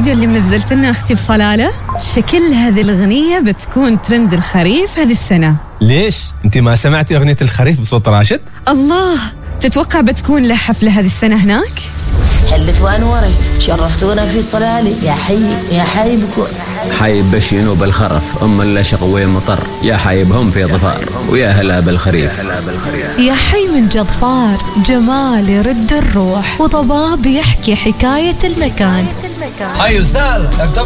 الفيديو اللي منزلت لنا أختي بصلالة؟ شكل هذه الأغنية بتكون ترند الخريف هذه السنة. ليش؟ أنت ما سمعتي أغنية الخريف بصوت راشد؟ الله، تتوقع بتكون له حفلة هذه السنة هناك؟ حلت وانورت شرفتونا في صلالي يا حي يا حي بكون حايب بشينو بالخرف أم اللي شقوي مطر يا حايبهم في ظفار ويا هلا بالخريف. يا حي من جظفار جمال يرد الروح وضباب يحكي حكاية المكان. هاي وسهلا